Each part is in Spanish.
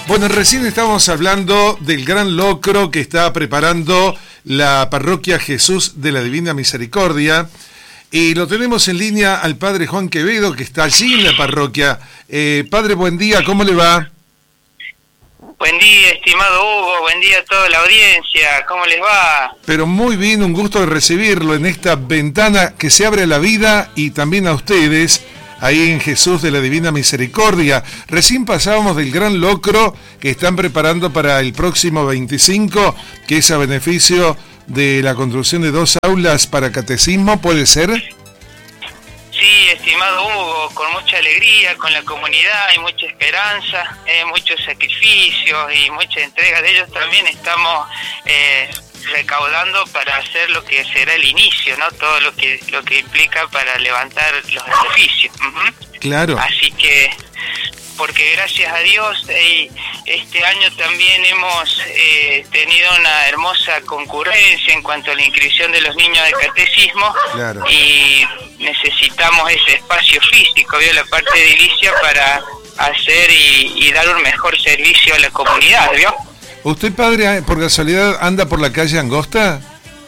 Bueno, recién estábamos hablando del gran locro que está preparando la parroquia Jesús de la Divina Misericordia y lo tenemos en línea al padre Juan Quevedo, que está allí en la parroquia. Padre, buen día, ¿cómo le va? Buen día, estimado Hugo, buen día a toda la audiencia, ¿cómo les va? Pero muy bien, un gusto de recibirlo en esta ventana que se abre a la vida y también a ustedes, ahí en Jesús de la Divina Misericordia. Recién pasábamos del gran locro que están preparando para el próximo 25, que es a beneficio de la construcción de 2 aulas para catecismo, ¿puede ser? Sí, estimado Hugo, con mucha alegría, con la comunidad y mucha esperanza, muchos sacrificios y mucha entrega de ellos. También estamos recaudando para hacer lo que será el inicio, ¿no? Todo lo que implica para levantar los edificios. Claro. Así que, porque gracias a Dios este año también hemos tenido una hermosa concurrencia en cuanto a la inscripción de los niños de catecismo. Claro. Y necesitamos ese espacio físico, ¿vio? La parte edilicia para hacer y dar un mejor servicio a la comunidad, ¿vio? ¿Usted, padre, por casualidad anda por la calle Angosta?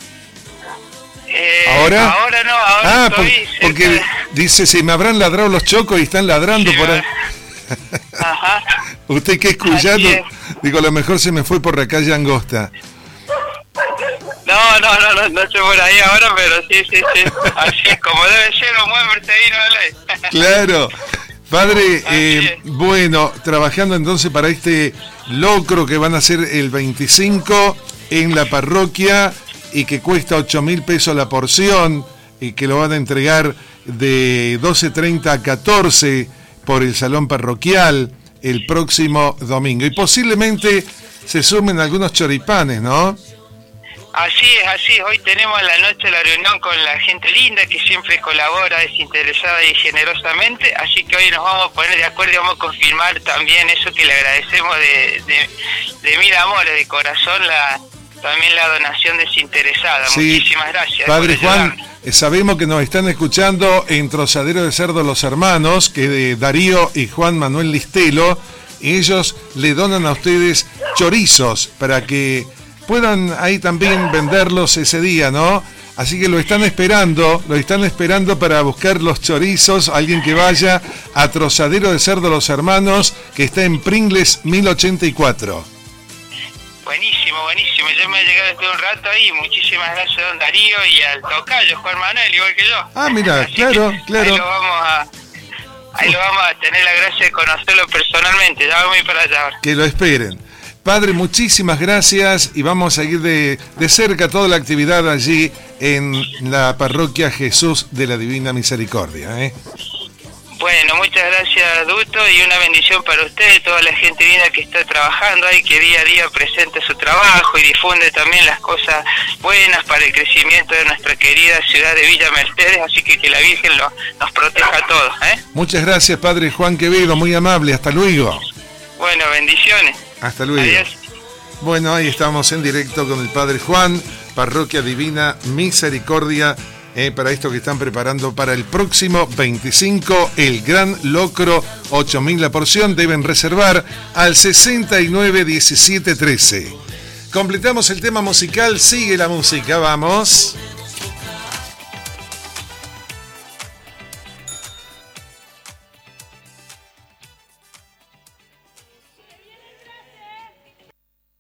¿Ahora? Ahora no, ahora estoy porque dice, si me habrán ladrado los chocos y están ladrando, sí, por ahí. Ajá. Usted que es cuyano, digo, a lo mejor se me fue por la calle Angosta. No estoy por ahí ahora, pero sí. Así es como debe ser, un buen mercedino de ley. Claro. Padre, bueno, trabajando entonces para este locro que van a hacer el 25 en la parroquia y que cuesta 8.000 pesos la porción y que lo van a entregar de 12:30 a 14 por el salón parroquial el próximo domingo. Y posiblemente se sumen algunos choripanes, ¿no? Así es. Hoy tenemos a la noche la reunión con la gente linda que siempre colabora desinteresada y generosamente, así que hoy nos vamos a poner de acuerdo y vamos a confirmar también eso que le agradecemos de mil amores, de corazón, también la donación desinteresada. Sí. Muchísimas gracias. Padre Juan, sabemos que nos están escuchando en Trozadero de Cerdo Los Hermanos, que de Darío y Juan Manuel Listelo, y ellos le donan a ustedes chorizos para que puedan ahí también venderlos ese día, ¿no? Así que lo están esperando para buscar los chorizos, alguien que vaya a Trozadero de Cerdo Los Hermanos, que está en Pringles 1084. Buenísimo, yo me he llegado después de un rato ahí, muchísimas gracias a don Darío y al tocayo Juan Manuel, igual que yo. Ah, mira, claro. Ahí lo vamos a tener la gracia de conocerlo personalmente, ya vamos a ir para allá ahora. Que lo esperen. Padre, muchísimas gracias y vamos a seguir de cerca toda la actividad allí en la parroquia Jesús de la Divina Misericordia. Bueno, muchas gracias, Duto, y una bendición para usted y toda la gente linda que está trabajando ahí, que día a día presenta su trabajo y difunde también las cosas buenas para el crecimiento de nuestra querida ciudad de Villa Mercedes, así que la Virgen nos proteja a todos. Muchas gracias, Padre Juan Quevedo, muy amable, hasta luego. Bueno, bendiciones. Hasta luego. Adiós. Bueno, ahí estamos en directo con el Padre Juan, Parroquia Divina Misericordia, para esto que están preparando para el próximo 25, el gran locro, 8.000 la porción, deben reservar al 69 17 13. Completamos el tema musical, sigue la música, vamos.